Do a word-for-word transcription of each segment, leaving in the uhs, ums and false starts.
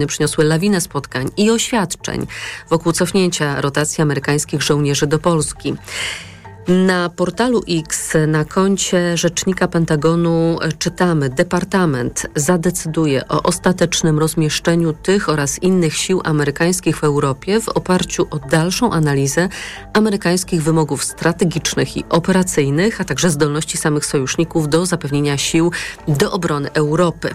przyniosły lawinę spotkań i oświadczeń wokół cofnięcia rotacji amerykańskich żołnierzy do Polski. Na portalu X, na koncie rzecznika Pentagonu czytamy: Departament zadecyduje o ostatecznym rozmieszczeniu tych oraz innych sił amerykańskich w Europie w oparciu o dalszą analizę amerykańskich wymogów strategicznych i operacyjnych, a także zdolności samych sojuszników do zapewnienia sił do obrony Europy.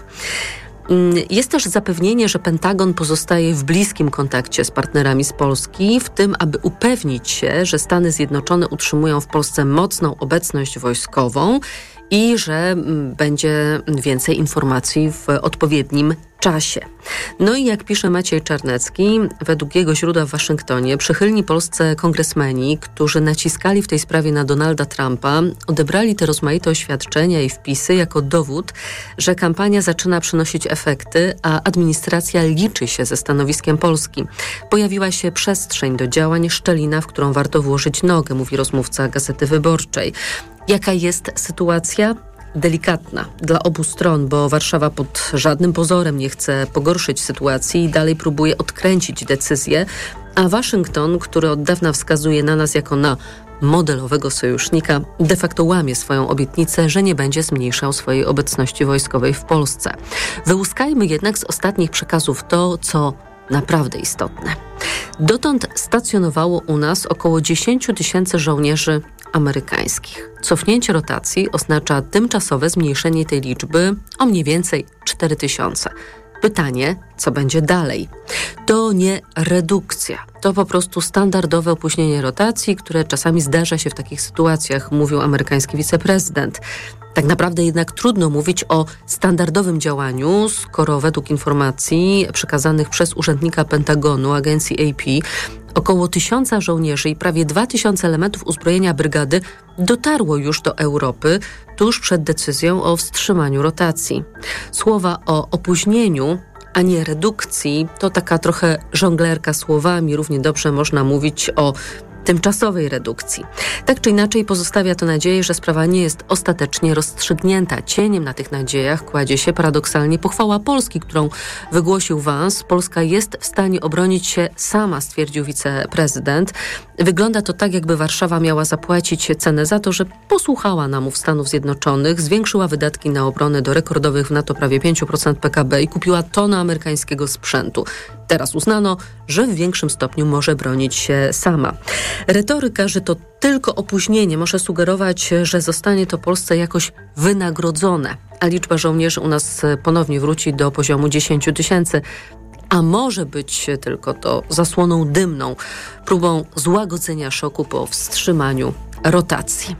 Jest też zapewnienie, że Pentagon pozostaje w bliskim kontakcie z partnerami z Polski, w tym aby upewnić się, że Stany Zjednoczone utrzymują w Polsce mocną obecność wojskową i że będzie więcej informacji w odpowiednim czasie. No i jak pisze Maciej Czarnecki, według jego źródła w Waszyngtonie, przychylni polscy kongresmeni, którzy naciskali w tej sprawie na Donalda Trumpa, odebrali te rozmaite oświadczenia i wpisy jako dowód, że kampania zaczyna przynosić efekty, a administracja liczy się ze stanowiskiem Polski. Pojawiła się przestrzeń do działań, szczelina, w którą warto włożyć nogę, mówi rozmówca Gazety Wyborczej. Jaka jest sytuacja? Delikatna dla obu stron, bo Warszawa pod żadnym pozorem nie chce pogorszyć sytuacji i dalej próbuje odkręcić decyzję, a Waszyngton, który od dawna wskazuje na nas jako na modelowego sojusznika, de facto łamie swoją obietnicę, że nie będzie zmniejszał swojej obecności wojskowej w Polsce. Wyłuskajmy jednak z ostatnich przekazów to, co naprawdę istotne. Dotąd stacjonowało u nas około dziesięć tysięcy żołnierzy amerykańskich. Cofnięcie rotacji oznacza tymczasowe zmniejszenie tej liczby o mniej więcej cztery tysiące. Pytanie, co będzie dalej? To nie redukcja, to po prostu standardowe opóźnienie rotacji, które czasami zdarza się w takich sytuacjach, mówił amerykański wiceprezydent. Tak naprawdę jednak trudno mówić o standardowym działaniu, skoro według informacji przekazanych przez urzędnika Pentagonu, agencji A P, około tysiąca żołnierzy i prawie dwa tysiące elementów uzbrojenia brygady dotarło już do Europy tuż przed decyzją o wstrzymaniu rotacji. Słowa o opóźnieniu, a nie redukcji, to taka trochę żonglerka słowami. Równie dobrze można mówić o tymczasowej redukcji. Tak czy inaczej pozostawia to nadzieję, że sprawa nie jest ostatecznie rozstrzygnięta. Cieniem na tych nadziejach kładzie się paradoksalnie pochwała Polski, którą wygłosił Vance. Polska jest w stanie obronić się sama, stwierdził wiceprezydent. Wygląda to tak, jakby Warszawa miała zapłacić cenę za to, że posłuchała namów Stanów Zjednoczonych, zwiększyła wydatki na obronę do rekordowych w NATO prawie pięć procent P K B i kupiła tonę amerykańskiego sprzętu. Teraz uznano, że w większym stopniu może bronić się sama. Retoryka, że to tylko opóźnienie, może sugerować, że zostanie to Polsce jakoś wynagrodzone, a liczba żołnierzy u nas ponownie wróci do poziomu dziesięć tysięcy. A może być tylko to zasłoną dymną, próbą złagodzenia szoku po wstrzymaniu rotacji.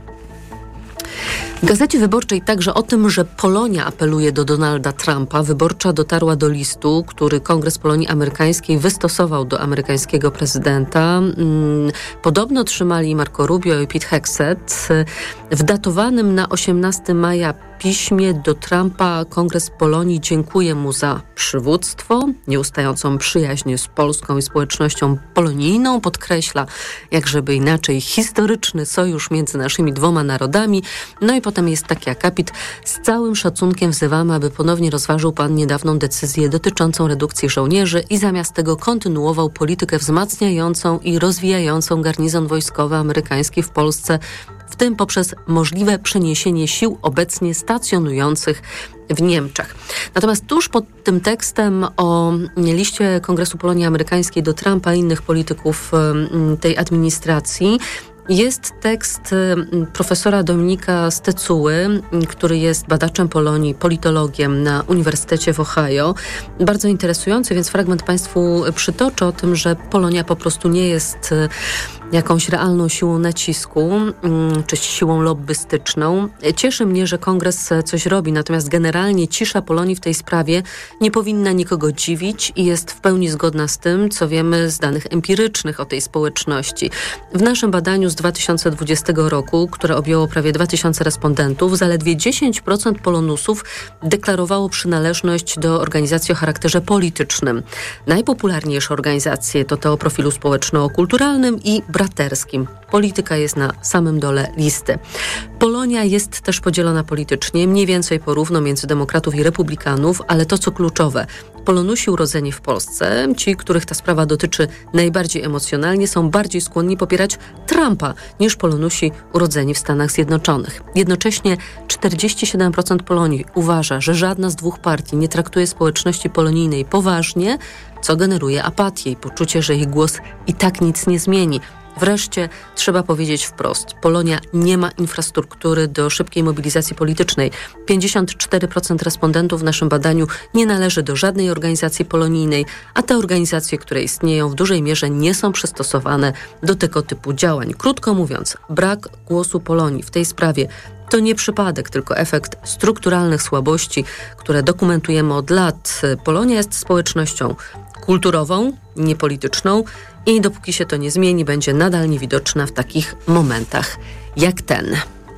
W Gazecie Wyborczej także o tym, że Polonia apeluje do Donalda Trumpa. Wyborcza dotarła do listu, który Kongres Polonii Amerykańskiej wystosował do amerykańskiego prezydenta. Podobno trzymali Marco Rubio i Pete Hegseth. W datowanym na osiemnastego maja piśmie do Trumpa Kongres Polonii dziękuje mu za przywództwo, nieustającą przyjaźń z Polską i społecznością polonijną. Podkreśla, jakżeby inaczej, historyczny sojusz między naszymi dwoma narodami. No i potem jest taki akapit: z całym szacunkiem wzywamy, aby ponownie rozważył pan niedawną decyzję dotyczącą redukcji żołnierzy i zamiast tego kontynuował politykę wzmacniającą i rozwijającą garnizon wojskowy amerykański w Polsce, w tym poprzez możliwe przeniesienie sił obecnie stacjonujących w Niemczech. Natomiast tuż pod tym tekstem o liście Kongresu Polonii Amerykańskiej do Trumpa i innych polityków tej administracji jest tekst profesora Dominika Stecuły, który jest badaczem Polonii, politologiem na Uniwersytecie w Ohio. Bardzo interesujący, więc fragment Państwu przytoczę o tym, że Polonia po prostu nie jest jakąś realną siłą nacisku czy siłą lobbystyczną. Cieszy mnie, że Kongres coś robi, natomiast generalnie cisza Polonii w tej sprawie nie powinna nikogo dziwić i jest w pełni zgodna z tym, co wiemy z danych empirycznych o tej społeczności. W naszym badaniu z dwa tysiące dwudziestego roku, które objęło prawie dwa tysiące respondentów, zaledwie dziesięć procent Polonusów deklarowało przynależność do organizacji o charakterze politycznym. Najpopularniejsze organizacje to te o profilu społeczno-kulturalnym i braterskim. Polityka jest na samym dole listy. Polonia jest też podzielona politycznie, mniej więcej porówno między demokratów i republikanów, ale to co kluczowe, Polonusi urodzeni w Polsce, ci, których ta sprawa dotyczy najbardziej emocjonalnie, są bardziej skłonni popierać Trumpa niż Polonusi urodzeni w Stanach Zjednoczonych. Jednocześnie czterdzieści siedem procent Polonii uważa, że żadna z dwóch partii nie traktuje społeczności polonijnej poważnie, co generuje apatię i poczucie, że ich głos i tak nic nie zmieni. Wreszcie trzeba powiedzieć wprost, Polonia nie ma infrastruktury do szybkiej mobilizacji politycznej. pięćdziesiąt cztery procent respondentów w naszym badaniu nie należy do żadnej organizacji polonijnej, a te organizacje, które istnieją, w dużej mierze nie są przystosowane do tego typu działań. Krótko mówiąc, brak głosu Polonii w tej sprawie to nie przypadek, tylko efekt strukturalnych słabości, które dokumentujemy od lat. Polonia jest społecznością kulturową, niepolityczną i dopóki się to nie zmieni, będzie nadal niewidoczna w takich momentach jak ten.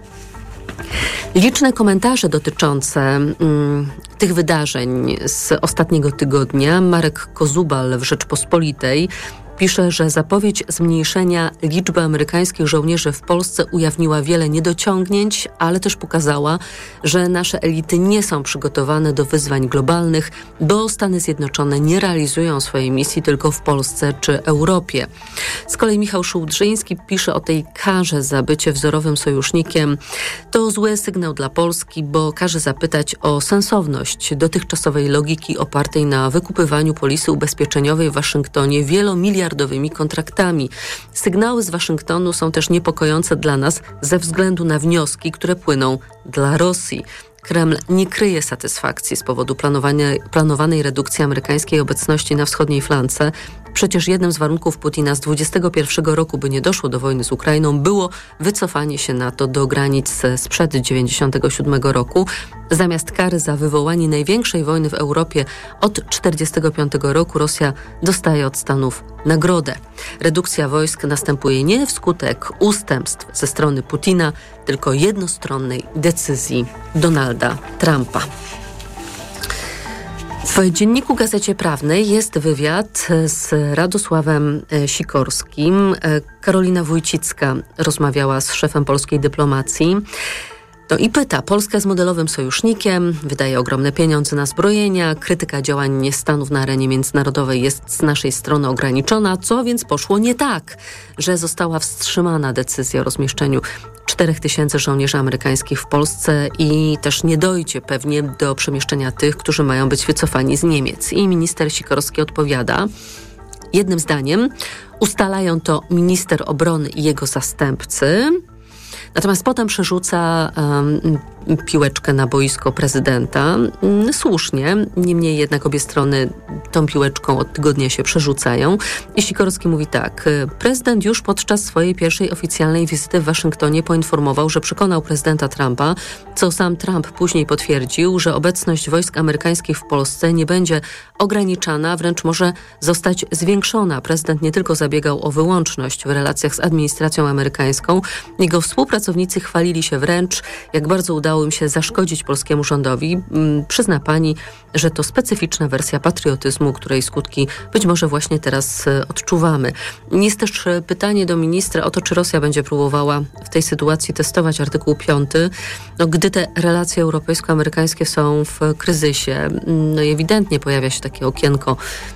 Liczne komentarze dotyczące mm, tych wydarzeń z ostatniego tygodnia. Marek Kozubal w Rzeczpospolitej pisze, że zapowiedź zmniejszenia liczby amerykańskich żołnierzy w Polsce ujawniła wiele niedociągnięć, ale też pokazała, że nasze elity nie są przygotowane do wyzwań globalnych, bo Stany Zjednoczone nie realizują swojej misji tylko w Polsce czy Europie. Z kolei Michał Szułdrzyński pisze o tej karze za bycie wzorowym sojusznikiem. To zły sygnał dla Polski, bo każe zapytać o sensowność dotychczasowej logiki opartej na wykupywaniu polisy ubezpieczeniowej w Waszyngtonie wielomiliardowymi kontraktami. Sygnały z Waszyngtonu są też niepokojące dla nas ze względu na wnioski, które płyną dla Rosji. Kreml nie kryje satysfakcji z powodu planowanej redukcji amerykańskiej obecności na wschodniej flance. Przecież jednym z warunków Putina z dwudziestego pierwszego roku, by nie doszło do wojny z Ukrainą, było wycofanie się NATO do granic sprzed dziewięćdziesiątego siódmego roku. Zamiast kary za wywołanie największej wojny w Europie od czterdziestego piątego roku Rosja dostaje od Stanów nagrodę. Redukcja wojsk następuje nie wskutek ustępstw ze strony Putina, tylko jednostronnej decyzji Donalda Trumpa. W Dzienniku Gazecie Prawnej jest wywiad z Radosławem Sikorskim. Karolina Wójcicka rozmawiała z szefem polskiej dyplomacji. No i pyta, Polska jest modelowym sojusznikiem, wydaje ogromne pieniądze na zbrojenia, krytyka działań Stanów na arenie międzynarodowej jest z naszej strony ograniczona, co więc poszło nie tak, że została wstrzymana decyzja o rozmieszczeniu czterech tysięcy żołnierzy amerykańskich w Polsce i też nie dojdzie pewnie do przemieszczenia tych, którzy mają być wycofani z Niemiec. I minister Sikorski odpowiada jednym zdaniem, ustalają to minister obrony i jego zastępcy. Natomiast potem przerzuca um, piłeczkę na boisko prezydenta. Słusznie, niemniej jednak obie strony tą piłeczką od tygodnia się przerzucają. I Sikorski mówi tak. Prezydent już podczas swojej pierwszej oficjalnej wizyty w Waszyngtonie poinformował, że przekonał prezydenta Trumpa, co sam Trump później potwierdził, że obecność wojsk amerykańskich w Polsce nie będzie ograniczana, wręcz może zostać zwiększona. Prezydent nie tylko zabiegał o wyłączność w relacjach z administracją amerykańską. Jego współpracownicy chwalili się wręcz, jak bardzo udało im się zaszkodzić polskiemu rządowi. Przyzna pani, że to specyficzna wersja patriotyzmu, której skutki być może właśnie teraz odczuwamy. Jest też pytanie do ministra o to, czy Rosja będzie próbowała w tej sytuacji testować artykuł piąty. No, gdy te relacje europejsko-amerykańskie są w kryzysie, no i ewidentnie pojawia się takie okienko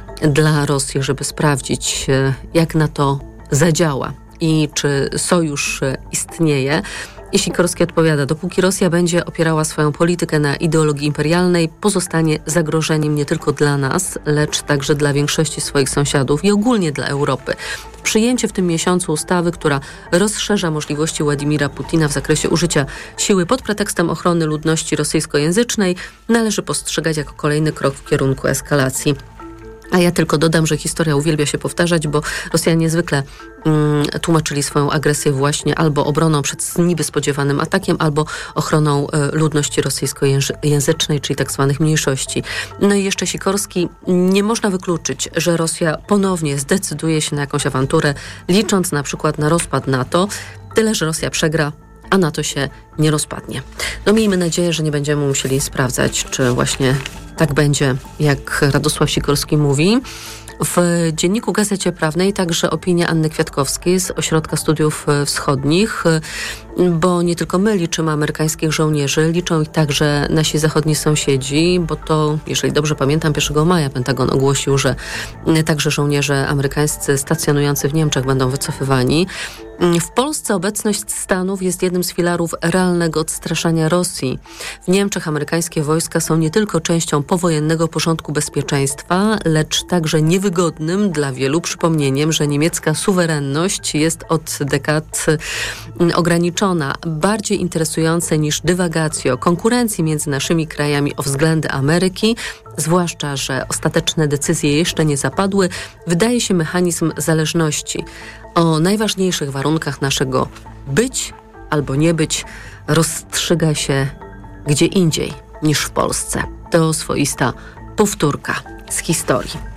dla Rosji, żeby sprawdzić, jak na to zadziała i czy sojusz istnieje. I Sikorski odpowiada, dopóki Rosja będzie opierała swoją politykę na ideologii imperialnej, pozostanie zagrożeniem nie tylko dla nas, lecz także dla większości swoich sąsiadów i ogólnie dla Europy. Przyjęcie w tym miesiącu ustawy, która rozszerza możliwości Władimira Putina w zakresie użycia siły pod pretekstem ochrony ludności rosyjskojęzycznej, należy postrzegać jako kolejny krok w kierunku eskalacji. A ja tylko dodam, że historia uwielbia się powtarzać, bo Rosjanie zwykle mm, tłumaczyli swoją agresję właśnie albo obroną przed niby spodziewanym atakiem, albo ochroną y, ludności rosyjskojęzycznej, czyli tak zwanych mniejszości. No i jeszcze Sikorski, nie można wykluczyć, że Rosja ponownie zdecyduje się na jakąś awanturę, licząc na przykład na rozpad NATO, tyle że Rosja przegra, a NATO się nie rozpadnie. No miejmy nadzieję, że nie będziemy musieli sprawdzać, czy właśnie tak będzie, jak Radosław Sikorski mówi. W Dzienniku Gazecie Prawnej także opinia Anny Kwiatkowskiej z Ośrodka Studiów Wschodnich. bo nie tylko my liczymy amerykańskich żołnierzy, liczą ich także nasi zachodni sąsiedzi, bo to, jeżeli dobrze pamiętam, pierwszego maja Pentagon ogłosił, że także żołnierze amerykańscy stacjonujący w Niemczech będą wycofywani. W Polsce obecność Stanów jest jednym z filarów realnego odstraszania Rosji. W Niemczech amerykańskie wojska są nie tylko częścią powojennego porządku bezpieczeństwa, lecz także niewygodnym dla wielu przypomnieniem, że niemiecka suwerenność jest od dekad ograniczona. Bardziej interesujące niż dywagacje o konkurencji między naszymi krajami o względy Ameryki, zwłaszcza że ostateczne decyzje jeszcze nie zapadły, wydaje się mechanizm zależności. O najważniejszych warunkach naszego być albo nie być rozstrzyga się gdzie indziej niż w Polsce. To swoista powtórka z historii.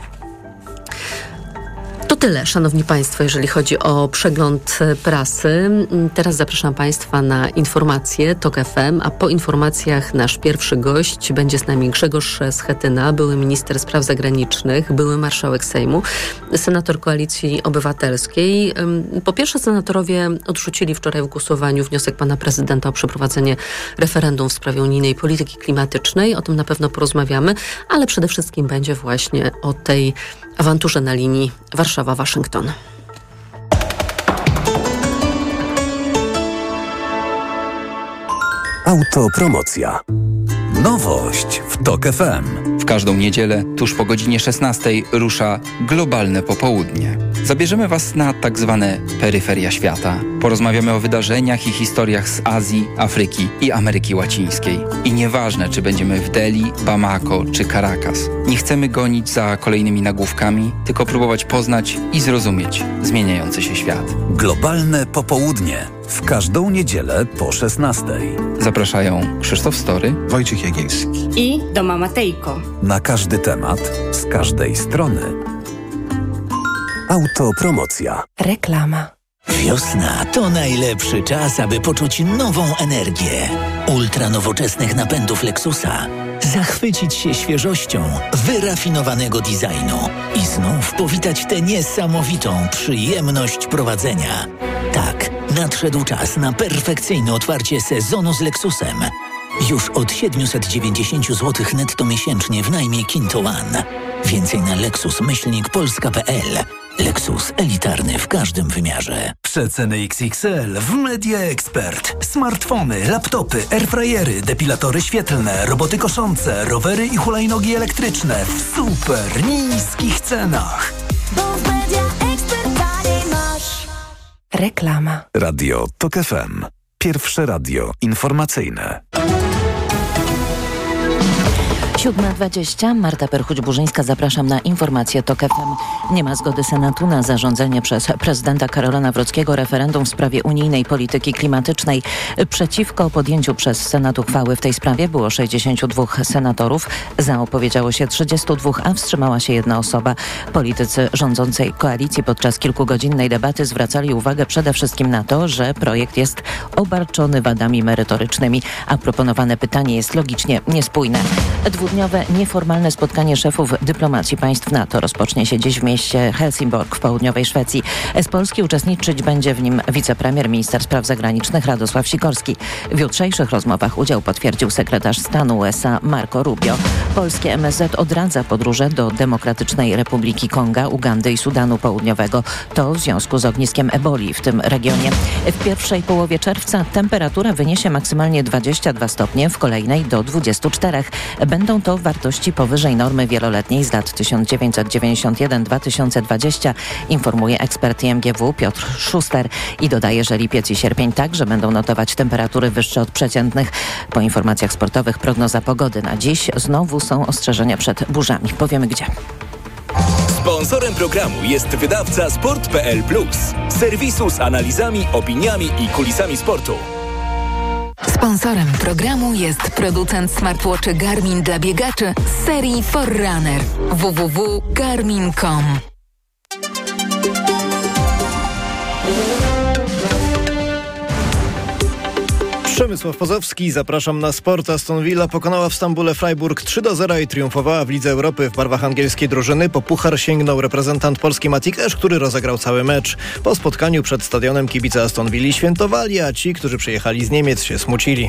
To tyle, szanowni państwo, jeżeli chodzi o przegląd prasy. Teraz zapraszam państwa na informacje TOK F M, a po informacjach nasz pierwszy gość będzie z nami Grzegorz Schetyna, były minister spraw zagranicznych, były marszałek Sejmu, senator Koalicji Obywatelskiej. Po pierwsze, senatorowie odrzucili wczoraj w głosowaniu wniosek pana prezydenta o przeprowadzenie referendum w sprawie unijnej polityki klimatycznej. O tym na pewno porozmawiamy, ale przede wszystkim będzie właśnie o tej awanturze na linii Warszawa-Waszyngton. Autopromocja. Nowość w TOK F M. W każdą niedzielę, tuż po godzinie szesnastej, rusza Globalne Popołudnie. Zabierzemy Was na tak zwane peryferia świata. Porozmawiamy o wydarzeniach i historiach z Azji, Afryki i Ameryki Łacińskiej. I nieważne, czy będziemy w Delhi, Bamako czy Caracas. Nie chcemy gonić za kolejnymi nagłówkami, tylko próbować poznać i zrozumieć zmieniający się świat. Globalne Popołudnie. W każdą niedzielę po szesnastej. Zapraszają Krzysztof Story, Wojciech Jagielski i Doma Matejko. Na każdy temat, z każdej strony. Autopromocja. Reklama. Wiosna to najlepszy czas, aby poczuć nową energię. Ultra nowoczesnych napędów Lexusa. Zachwycić się świeżością wyrafinowanego designu i znów powitać tę niesamowitą przyjemność prowadzenia. Tak, nadszedł czas na perfekcyjne otwarcie sezonu z Lexusem. Już od siedemset dziewięćdziesiąt złotych netto miesięcznie w najmie Kinto One. Więcej na lexus myślnik polska kropka p l. Lexus elitarny w każdym wymiarze. Przeceny X X L w Media Expert. Smartfony, laptopy, airfryery, depilatory świetlne, roboty koszące, rowery i hulajnogi elektryczne w super niskich cenach. Bo w Media Expert taniej masz. Reklama. Radio TOK F M. Pierwsze radio informacyjne. siódma dwadzieścia. Marta Perchuć-Burzyńska, zapraszam na informację TOK F M. Nie ma zgody Senatu na zarządzenie przez prezydenta Karola Nawrockiego referendum w sprawie unijnej polityki klimatycznej. Przeciwko podjęciu przez Senat uchwały w tej sprawie było sześćdziesięciu dwóch senatorów. Za opowiedziało się trzydziestu dwóch, a wstrzymała się jedna osoba. Politycy rządzącej koalicji podczas kilkugodzinnej debaty zwracali uwagę przede wszystkim na to, że projekt jest obarczony wadami merytorycznymi, a proponowane pytanie jest logicznie niespójne. Dwudniowe nieformalne spotkanie szefów dyplomacji państw NATO rozpocznie się dziś w mieście Helsingborg w południowej Szwecji. Z Polski uczestniczyć będzie w nim wicepremier, minister spraw zagranicznych Radosław Sikorski. W jutrzejszych rozmowach udział potwierdził sekretarz stanu U S A Marco Rubio. Polskie M S Z odradza podróże do Demokratycznej Republiki Konga, Ugandy i Sudanu Południowego. To w związku z ogniskiem eboli w tym regionie. W pierwszej połowie czerwca temperatura wyniesie maksymalnie dwadzieścia dwa stopnie, w kolejnej do dwudziestu czterech. Będą to wartości powyżej normy wieloletniej z lat tysiąc dziewięćset dziewięćdziesiąt jeden do dwa tysiące dwudziestego, informuje ekspert I M G W Piotr Szuster i dodaje, że lipiec i sierpień także będą notować temperatury wyższe od przeciętnych. Po informacjach sportowych prognoza pogody na dziś. Znowu są ostrzeżenia przed burzami. Powiemy gdzie. Sponsorem programu jest wydawca sport kropka p l plus, serwisu z analizami, opiniami i kulisami sportu. Sponsorem programu jest producent smartwatchy Garmin dla biegaczy z serii Forerunner. w w w kropka garmin kropka com. Przemysław Pozowski, zapraszam na sport. Aston Villa pokonała w Stambule Freiburg trzy do zera i triumfowała w Lidze Europy. W barwach angielskiej drużyny po puchar sięgnął reprezentant Polski Maciej Kesz, który rozegrał cały mecz. Po spotkaniu przed stadionem kibice Aston Villi świętowali, a ci, którzy przyjechali z Niemiec, się smucili.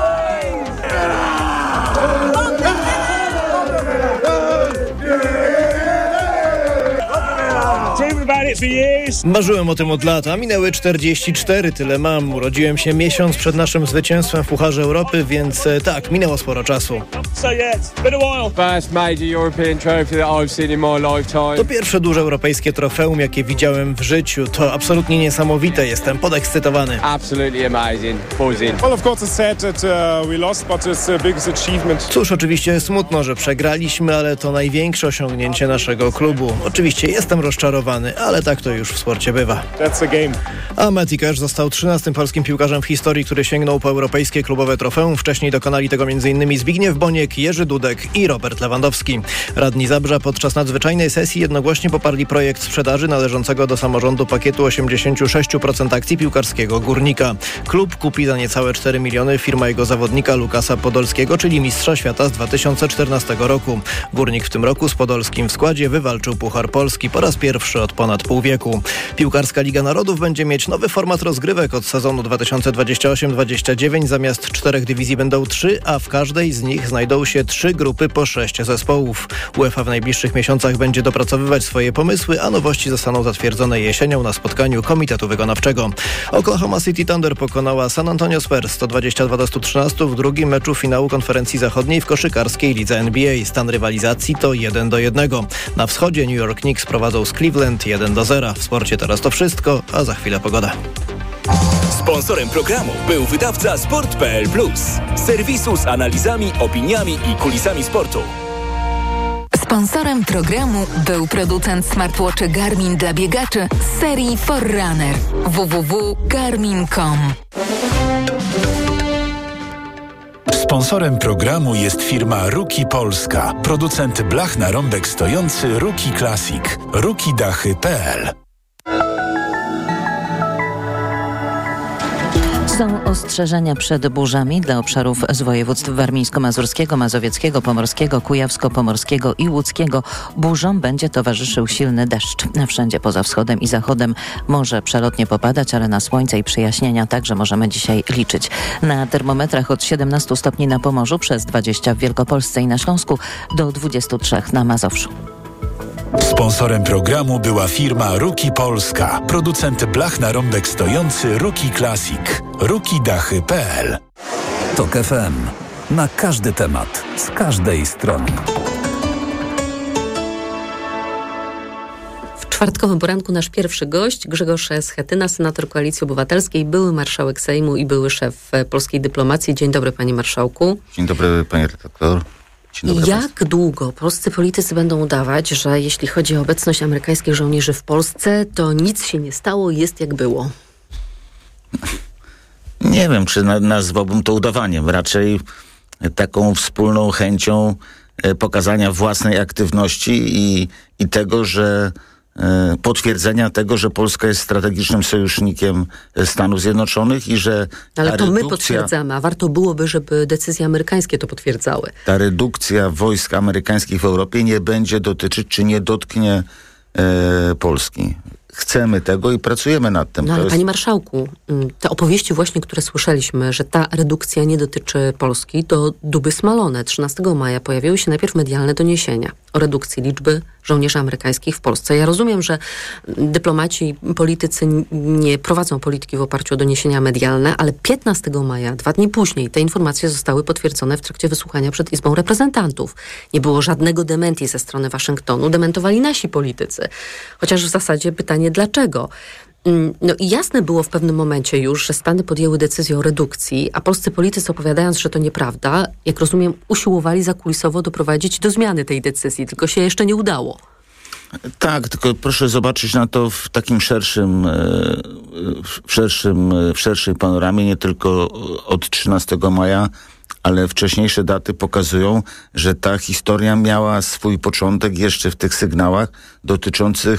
Marzyłem o tym od lat, a minęły czterdzieści cztery, tyle mam. Urodziłem się miesiąc przed naszym zwycięstwem w Pucharze Europy, więc tak, minęło sporo czasu. To pierwsze duże europejskie trofeum, jakie widziałem w życiu. To absolutnie niesamowite, jestem podekscytowany. Cóż, oczywiście smutno, że przegraliśmy, ale to największe osiągnięcie naszego klubu. Oczywiście jestem rozczarowany, ale tak to już w sporcie bywa. A Maciej Kesz został trzynastym polskim piłkarzem w historii, który sięgnął po europejskie klubowe trofeum. Wcześniej dokonali tego m.in. Zbigniew Boniek, Jerzy Dudek i Robert Lewandowski. Radni Zabrza podczas nadzwyczajnej sesji jednogłośnie poparli projekt sprzedaży należącego do samorządu pakietu osiemdziesiąt sześć procent akcji piłkarskiego Górnika. Klub kupi za niecałe cztery miliony firma jego zawodnika Lukasa Podolskiego, czyli mistrza świata z dwa tysiące czternastego roku. Górnik w tym roku z Podolskim w składzie wywalczył Puchar Polski po raz pierwszy od ponad pół wieku. Piłkarska Liga Narodów będzie mieć nowy format rozgrywek od sezonu dwa tysiące dwudziestego ósmego dwudziestego dziewiątego. Zamiast czterech dywizji będą trzy, a w każdej z nich znajdą się trzy grupy po sześć zespołów. UEFA w najbliższych miesiącach będzie dopracowywać swoje pomysły, a nowości zostaną zatwierdzone jesienią na spotkaniu Komitetu Wykonawczego. Oklahoma City Thunder pokonała San Antonio Spurs sto dwadzieścia dwa do stu trzynastu w drugim meczu finału Konferencji Zachodniej w koszykarskiej lidze N B A. Stan rywalizacji to jeden do jednego. Na wschodzie New York Knicks prowadzą z Cleveland jeden do zera. W sporcie teraz to wszystko, a za chwilę pogoda. Sponsorem programu był wydawca sport kropka p l plus. Serwisu z analizami, opiniami i kulisami sportu. Sponsorem programu był producent smartwatchy Garmin dla biegaczy z serii Forerunner. w w w kropka garmin kropka com. Sponsorem programu jest firma Ruki Polska, producent blach na rąbek stojący Ruki Classic. ruki dachy kropka p l. Są ostrzeżenia przed burzami dla obszarów z województw warmińsko-mazurskiego, mazowieckiego, pomorskiego, kujawsko-pomorskiego i łódzkiego. Burzom będzie towarzyszył silny deszcz. Wszędzie poza wschodem i zachodem może przelotnie popadać, ale na słońce i przyjaśnienia także możemy dzisiaj liczyć. Na termometrach od siedemnastu stopni na Pomorzu, przez dwadzieścia w Wielkopolsce i na Śląsku, do dwudziestu trzech na Mazowszu. Sponsorem programu była firma Ruki Polska, producent blach na rąbek stojący Ruki Classic. ruki dachy kropka p l. Tok F M. Na każdy temat, z każdej strony. W czwartkowym poranku nasz pierwszy gość, Grzegorz Schetyna, senator Koalicji Obywatelskiej, były marszałek Sejmu i były szef polskiej dyplomacji. Dzień dobry, panie marszałku. Dzień dobry, panie redaktor. Jak długo polscy politycy będą udawać, że jeśli chodzi o obecność amerykańskich żołnierzy w Polsce, to nic się nie stało, jest jak było? Nie wiem, czy na, nazwałbym to udawaniem. Raczej taką wspólną chęcią pokazania własnej aktywności i, i tego, że potwierdzenia tego, że Polska jest strategicznym sojusznikiem Stanów Zjednoczonych i że Ale to redukcja, my potwierdzamy, a warto byłoby, żeby decyzje amerykańskie to potwierdzały. Ta redukcja wojsk amerykańskich w Europie nie będzie dotyczyć, czy nie dotknie e, Polski. Chcemy tego i pracujemy nad tym. No ale jest... panie marszałku, te opowieści właśnie, które słyszeliśmy, że ta redukcja nie dotyczy Polski, to duby smalone. trzynastego maja pojawiły się najpierw medialne doniesienia o redukcji liczby żołnierzy amerykańskich w Polsce. Ja rozumiem, że dyplomaci, politycy nie prowadzą polityki w oparciu o doniesienia medialne, ale piętnastego maja, dwa dni później, te informacje zostały potwierdzone w trakcie wysłuchania przed Izbą Reprezentantów. Nie było żadnego dementi ze strony Waszyngtonu, dementowali nasi politycy. Chociaż w zasadzie pytanie dlaczego? No i jasne było w pewnym momencie już, że Stany podjęły decyzję o redukcji, a polscy politycy, opowiadając, że to nieprawda, jak rozumiem, usiłowali zakulisowo doprowadzić do zmiany tej decyzji, tylko się jeszcze nie udało. Tak, tylko proszę zobaczyć na to w takim szerszym, w szerszym, w szerszej panoramie, nie tylko od trzynastego maja, ale wcześniejsze daty pokazują, że ta historia miała swój początek jeszcze w tych sygnałach dotyczących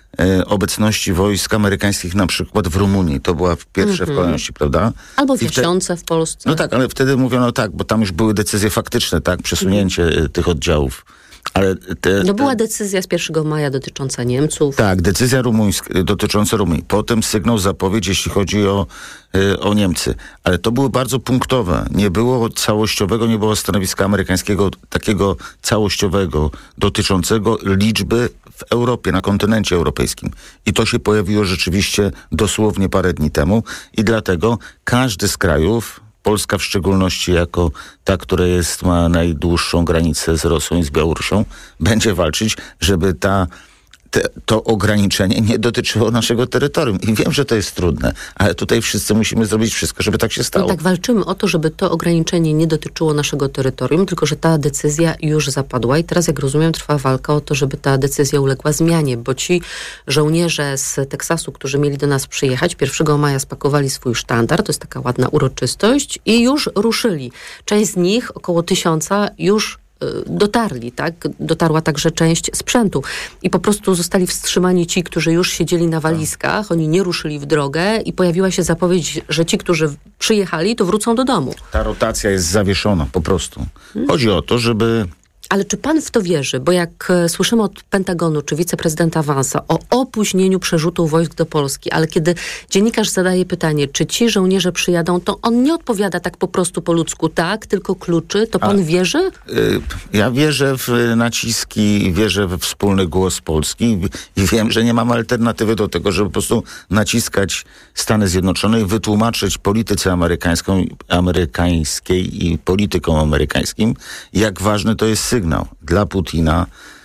e, obecności wojsk amerykańskich na przykład w Rumunii. To była pierwsze mm-hmm. w kolejności, prawda? Albo w Jasionce te... w Polsce. No tak, ale wtedy mówiono tak, bo tam już były decyzje faktyczne, tak? Przesunięcie mm. tych oddziałów. Ale te, no była te... decyzja z pierwszego maja dotycząca Niemców. Tak, decyzja rumuńska, dotycząca Rumunii. Potem sygnał, zapowiedź, jeśli chodzi o, y, o Niemcy. Ale to były bardzo punktowe. Nie było całościowego, nie było stanowiska amerykańskiego takiego całościowego, dotyczącego liczby w Europie, na kontynencie europejskim. I to się pojawiło rzeczywiście dosłownie parę dni temu. I dlatego każdy z krajów, Polska w szczególności jako ta, która jest, ma najdłuższą granicę z Rosją i z Białorusią, będzie walczyć, żeby ta, te, to ograniczenie nie dotyczyło naszego terytorium. I wiem, że to jest trudne, ale tutaj wszyscy musimy zrobić wszystko, żeby tak się stało. No tak, walczymy o to, żeby to ograniczenie nie dotyczyło naszego terytorium, tylko że ta decyzja już zapadła i teraz, jak rozumiem, trwa walka o to, żeby ta decyzja uległa zmianie, bo ci żołnierze z Teksasu, którzy mieli do nas przyjechać, pierwszego maja spakowali swój sztandar, to jest taka ładna uroczystość i już ruszyli. Część z nich, około tysiąca, już dotarli, tak? Dotarła także część sprzętu. I po prostu zostali wstrzymani ci, którzy już siedzieli na walizkach, oni nie ruszyli w drogę i pojawiła się zapowiedź, że ci, którzy przyjechali, to wrócą do domu. Ta rotacja jest zawieszona po prostu. Chodzi o to, żeby... Ale czy pan w to wierzy? Bo jak e, słyszymy od Pentagonu czy wiceprezydenta Vance'a o opóźnieniu przerzutu wojsk do Polski, ale kiedy dziennikarz zadaje pytanie, czy ci żołnierze przyjadą, to on nie odpowiada tak po prostu po ludzku, tak, tylko kluczy. To pan A, wierzy? Y, ja wierzę w naciski, wierzę we wspólny głos Polski i wiem, że nie mam alternatywy do tego, żeby po prostu naciskać Stany Zjednoczone i wytłumaczyć polityce amerykańską, amerykańskiej i politykom amerykańskim, jak ważny to jest sygnał dla Putina.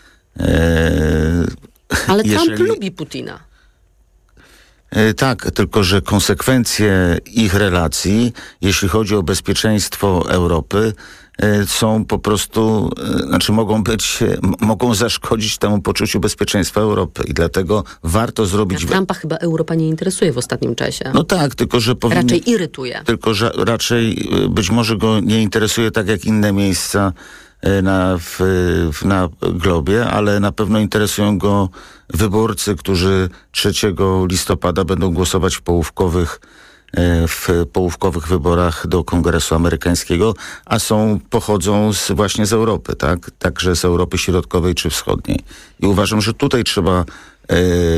E, Ale jeżeli... Trump lubi Putina. E, tak, tylko że konsekwencje ich relacji, jeśli chodzi o bezpieczeństwo Europy, e, są po prostu, e, znaczy mogą być, m- mogą zaszkodzić temu poczuciu bezpieczeństwa Europy i dlatego warto zrobić... A Trumpa chyba Europa nie interesuje w ostatnim czasie. No tak, tylko że powinien... Raczej irytuje. Tylko że raczej być może go nie interesuje tak jak inne miejsca Na, w, w, na globie, ale na pewno interesują go wyborcy, którzy trzeciego listopada będą głosować w połówkowych, w połówkowych wyborach do Kongresu Amerykańskiego, a są, pochodzą z, właśnie z Europy, tak? Także z Europy Środkowej czy Wschodniej. I uważam, że tutaj trzeba e,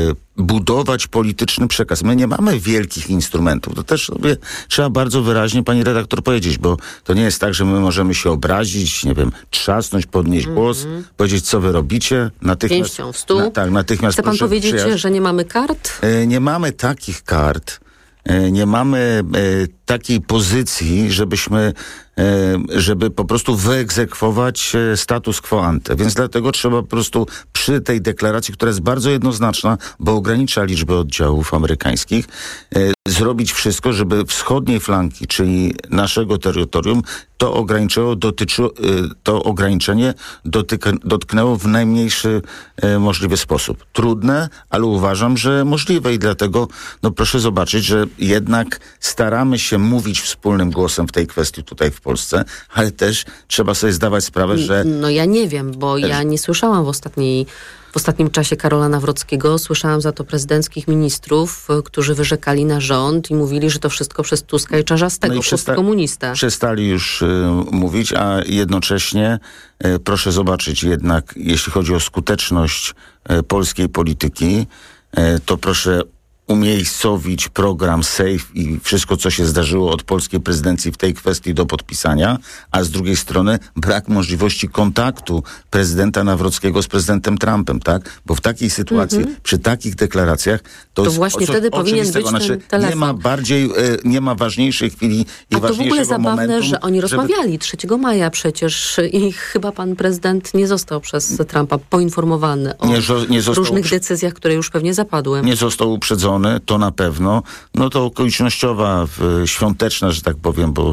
budować polityczny przekaz. My nie mamy wielkich instrumentów. To też sobie trzeba bardzo wyraźnie, pani redaktor, powiedzieć, bo to nie jest tak, że my możemy się obrazić, nie wiem, trzasnąć, podnieść głos, mm-hmm. powiedzieć, co wy robicie. Natychmiast, pięścią w stół. Na, tak, natychmiast. Chce pan powiedzieć, przyjazd... że nie mamy kart? E, nie mamy takich kart. Nie mamy e, takiej pozycji, żebyśmy, e, żeby po prostu wyegzekwować e, status quo ante. Więc dlatego trzeba po prostu przy tej deklaracji, która jest bardzo jednoznaczna, bo ogranicza liczbę oddziałów amerykańskich, e, zrobić wszystko, żeby wschodniej flanki, czyli naszego terytorium, to ograniczenie, dotyczy, to ograniczenie dotyka, dotknęło w najmniejszy e, możliwy sposób. Trudne, ale uważam, że możliwe i dlatego no proszę zobaczyć, że jednak staramy się mówić wspólnym głosem w tej kwestii tutaj w Polsce, ale też trzeba sobie zdawać sprawę, że... No ja nie wiem, bo ja nie słyszałam w ostatniej W ostatnim czasie Karola Nawrockiego, słyszałam za to prezydenckich ministrów, którzy wyrzekali na rząd i mówili, że to wszystko przez Tuska i Czarzastego, no i przesta- komunista. Przestali już y, mówić, a jednocześnie y, proszę zobaczyć jednak, jeśli chodzi o skuteczność y, polskiej polityki, y, to proszę umiejscowić program SAFE i wszystko, co się zdarzyło od polskiej prezydencji w tej kwestii do podpisania, a z drugiej strony brak możliwości kontaktu prezydenta Nawrockiego z prezydentem Trumpem, tak? Bo w takiej sytuacji, mm-hmm. przy takich deklaracjach, to, to jest właśnie o, wtedy powinien być znaczy, ten telefon. Nie ma bardziej, e, nie ma ważniejszej chwili i a ważniejszego momentu. to w ogóle zabawne, momentum, że oni żeby... rozmawiali trzeciego maja przecież i chyba pan prezydent nie został przez Trumpa poinformowany o nie, nie różnych uprze- decyzjach, które już pewnie zapadły. Nie został uprzedzony, to na pewno. No to okolicznościowa, w, świąteczna, że tak powiem, bo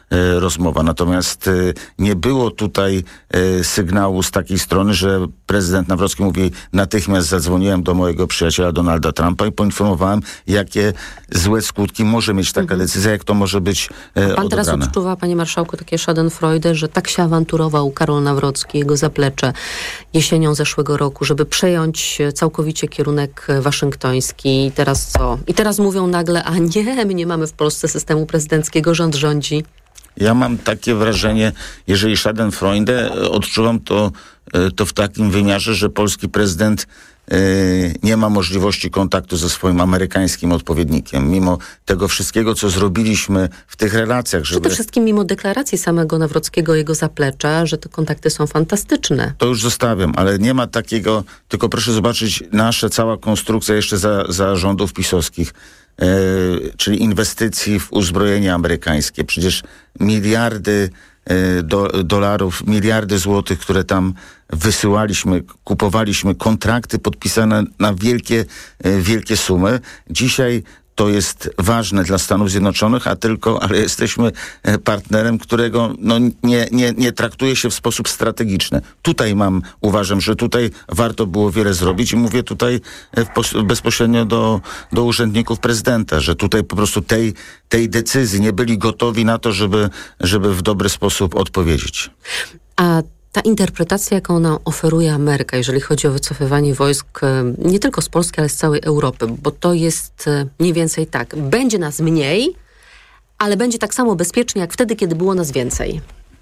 e, rozmowa. Natomiast e, nie było tutaj e, sygnału z takiej strony, że prezydent Nawrocki mówi, natychmiast zadzwoniłem do mojego przyjaciela Donalda Trumpa i poinformowałem, jakie złe skutki może mieć taka mhm. decyzja, jak to może być e, Pan odebrane. teraz odczuwa, panie marszałku, takie schadenfreude, że tak się awanturował Karol Nawrocki, jego zaplecze jesienią zeszłego roku, żeby przejąć całkowicie kierunek waszyngtoński. I teraz co? I teraz mówią nagle, a nie, my nie mamy w Polsce systemu prezydenckiego, rząd rządzi. Ja mam takie wrażenie, jeżeli schadenfreude odczuwam to, to w takim wymiarze, że polski prezydent y, nie ma możliwości kontaktu ze swoim amerykańskim odpowiednikiem. Mimo tego wszystkiego, co zrobiliśmy w tych relacjach. Żeby... Przede wszystkim mimo deklaracji samego Nawrockiego, jego zaplecza, że te kontakty są fantastyczne. To już zostawiam, ale nie ma takiego, tylko proszę zobaczyć, nasza cała konstrukcja jeszcze za, za rządów pisowskich. Yy, czyli inwestycji w uzbrojenie amerykańskie. Przecież miliardy yy, do, dolarów, miliardy złotych, które tam wysyłaliśmy, kupowaliśmy, kontrakty podpisane na wielkie, yy, wielkie sumy. Dzisiaj to jest ważne dla Stanów Zjednoczonych, a tylko, ale jesteśmy partnerem, którego no, nie, nie, nie traktuje się w sposób strategiczny. Tutaj mam, uważam, że tutaj warto było wiele zrobić i mówię tutaj w, bezpośrednio do, do urzędników prezydenta, że tutaj po prostu tej, tej decyzji nie byli gotowi na to, żeby, żeby w dobry sposób odpowiedzieć. A ta interpretacja, jaką nam oferuje Ameryka, jeżeli chodzi o wycofywanie wojsk nie tylko z Polski, ale z całej Europy, bo to jest mniej więcej tak. Będzie nas mniej, ale będzie tak samo bezpiecznie, jak wtedy, kiedy było nas więcej.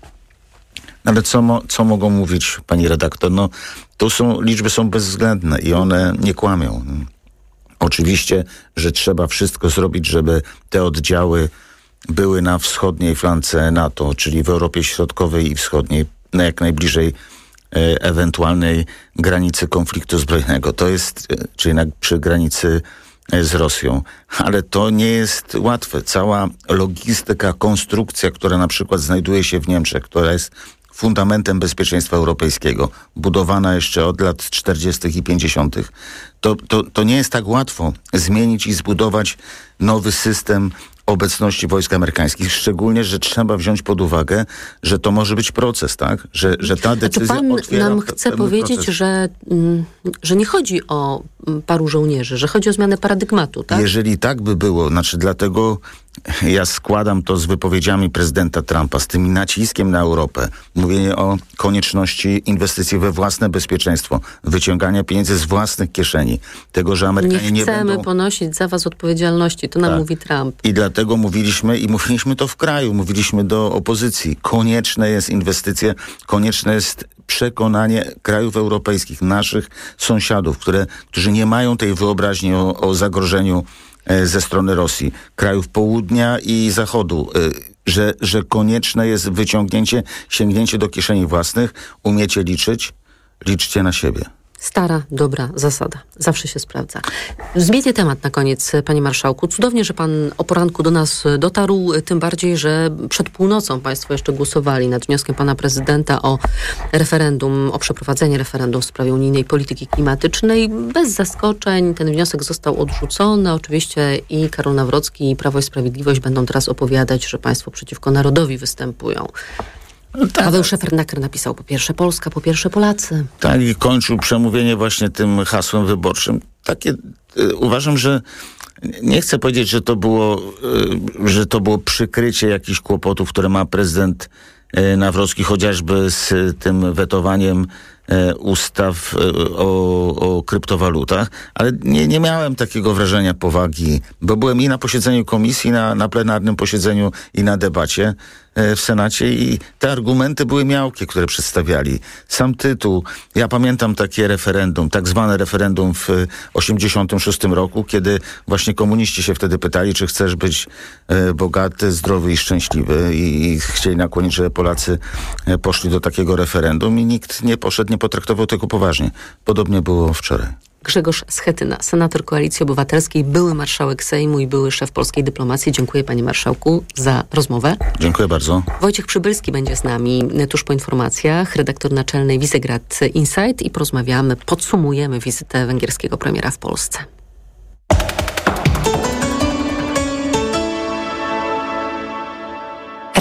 Ale co, mo, co mogą mówić, pani redaktor? No, to są, liczby są bezwzględne i one nie kłamią. Oczywiście, że trzeba wszystko zrobić, żeby te oddziały były na wschodniej flance NATO, czyli w Europie Środkowej i Wschodniej, na jak najbliżej e, ewentualnej granicy konfliktu zbrojnego. To jest, e, czyli na, przy granicy e, z Rosją. Ale to nie jest łatwe. Cała logistyka, konstrukcja, która na przykład znajduje się w Niemczech, która jest fundamentem bezpieczeństwa europejskiego, budowana jeszcze od lat czterdziestych i pięćdziesiątych. To, to, to nie jest tak łatwo zmienić i zbudować nowy system obecności wojsk amerykańskich, szczególnie, że trzeba wziąć pod uwagę, że to może być proces, tak? Że, że ta decyzja pan otwiera nam chce powiedzieć, że, że nie chodzi o paru żołnierzy, że chodzi o zmianę paradygmatu, tak? Jeżeli tak by było, znaczy dlatego ja składam to z wypowiedziami prezydenta Trumpa, z tym naciskiem na Europę, mówienie o konieczności inwestycji we własne bezpieczeństwo, wyciągania pieniędzy z własnych kieszeni, tego, że Amerykanie nie, nie chcemy będą... ponosić za was odpowiedzialności, to nam tak. mówi Trump. I dlatego mówiliśmy, i mówiliśmy to w kraju, mówiliśmy do opozycji, konieczne jest inwestycje, konieczne jest przekonanie krajów europejskich, naszych sąsiadów, które, którzy nie mają tej wyobraźni o, o zagrożeniu e, ze strony Rosji, krajów południa i zachodu, e, że, że konieczne jest wyciągnięcie, sięgnięcie do kieszeni własnych, umiecie liczyć, liczcie na siebie. Stara, dobra zasada. Zawsze się sprawdza. Zmienię temat na koniec, panie marszałku. Cudownie, że pan o poranku do nas dotarł, tym bardziej, że przed północą państwo jeszcze głosowali nad wnioskiem pana prezydenta o referendum, o przeprowadzenie referendum w sprawie unijnej polityki klimatycznej. Bez zaskoczeń ten wniosek został odrzucony. Oczywiście i Karol Nawrocki, i Prawo i Sprawiedliwość będą teraz opowiadać, że państwo przeciwko narodowi występują. No tak. Paweł Szefernaker napisał po pierwsze Polska, po pierwsze Polacy. Tak, i kończył przemówienie właśnie tym hasłem wyborczym. Takie y, uważam, że nie chcę powiedzieć, że to było, y, że to było przykrycie jakichś kłopotów, które ma prezydent y, Nawrocki, chociażby z y, tym wetowaniem y, ustaw y, o, o kryptowalutach, ale nie, nie miałem takiego wrażenia powagi, bo byłem i na posiedzeniu komisji, na, na plenarnym posiedzeniu i na debacie w Senacie i te argumenty były miałkie, które przedstawiali. Sam tytuł, ja pamiętam takie referendum, tak zwane referendum w osiemdziesiątym szóstym roku, kiedy właśnie komuniści się wtedy pytali, czy chcesz być e, bogaty, zdrowy i szczęśliwy i, i chcieli nakłonić, żeby Polacy e, poszli do takiego referendum i nikt nie poszedł, nie potraktował tego poważnie. Podobnie było wczoraj. Grzegorz Schetyna, senator Koalicji Obywatelskiej, były marszałek Sejmu i były szef polskiej dyplomacji. Dziękuję panie marszałku za rozmowę. Dziękuję bardzo. Wojciech Przybylski będzie z nami tuż po informacjach, redaktor naczelny Visegrad Insight i porozmawiamy, podsumujemy wizytę węgierskiego premiera w Polsce.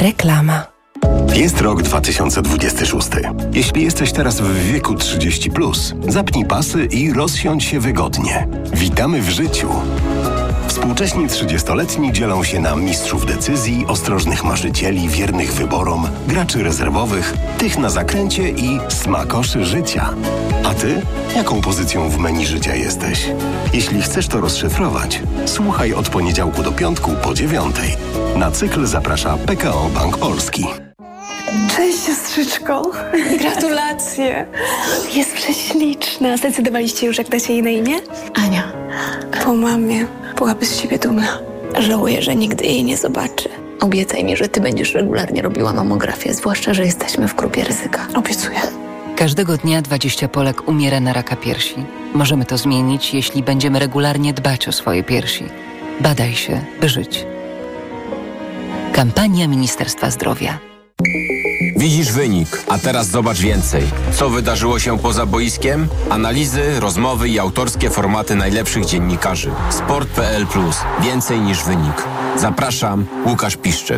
Reklama. Jest rok dwa tysiące dwudziesty szósty. Jeśli jesteś teraz w wieku trzydzieści plus, zapnij pasy i rozsiądź się wygodnie. Witamy w życiu. Współcześni trzydziestoletni dzielą się na mistrzów decyzji, ostrożnych marzycieli, wiernych wyborom, graczy rezerwowych, tych na zakręcie i smakoszy życia. A ty? Jaką pozycją w menu życia jesteś? Jeśli chcesz to rozszyfrować, słuchaj od poniedziałku do piątku po dziewiątej. Na cykl zaprasza P K O Bank Polski. Cześć siostrzyczko. Gratulacje. Jest prześliczna. Zdecydowaliście już, jak dacie jej na imię? Ania. Po mamie. Byłaby z siebie dumna. Żałuję, że nigdy jej nie zobaczy. Obiecaj mi, że ty będziesz regularnie robiła mamografię, zwłaszcza, że jesteśmy w grupie ryzyka. Obiecuję. Każdego dnia dwadzieścia Polek umiera na raka piersi. Możemy to zmienić, jeśli będziemy regularnie dbać o swoje piersi. Badaj się, by żyć. Kampania Ministerstwa Zdrowia. Widzisz wynik, a teraz zobacz więcej. Co wydarzyło się poza boiskiem? Analizy, rozmowy i autorskie formaty najlepszych dziennikarzy. Sport kropka p l plus. Więcej niż wynik. Zapraszam, Łukasz Piszczek.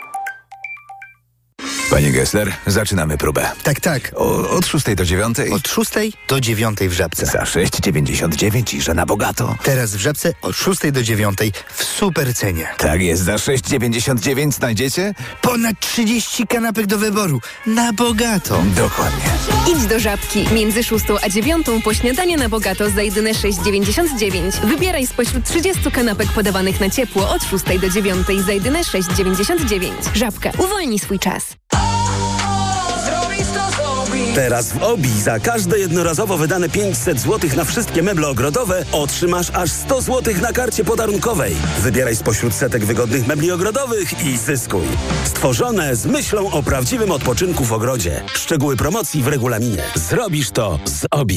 Panie Gessler, zaczynamy próbę. Tak, tak. O, od szóstej do dziewiątej? Od szóstej do dziewiątej w Żabce. Za sześć dziewięćdziesiąt dziewięć i że na bogato. Teraz w Żabce od szóstej do dziewiątej w super cenie. Tak jest, za sześć dziewięćdziesiąt dziewięć znajdziecie? Ponad trzydzieści kanapek do wyboru. Na bogato. Dokładnie. Idź do Żabki. Między szóstą a dziewiątą po śniadanie na bogato za jedyne sześć dziewięćdziesiąt dziewięć. Wybieraj spośród trzydziestu kanapek podawanych na ciepło od szóstej do dziewiątej za jedyne sześć dziewięćdziesiąt dziewięć. Żabka. Uwolnij swój czas. Teraz w Obi za każde jednorazowo wydane pięćset złotych na wszystkie meble ogrodowe otrzymasz aż sto złotych na karcie podarunkowej. Wybieraj spośród setek wygodnych mebli ogrodowych i zyskuj. Stworzone z myślą o prawdziwym odpoczynku w ogrodzie. Szczegóły promocji w regulaminie. Zrobisz to z Obi.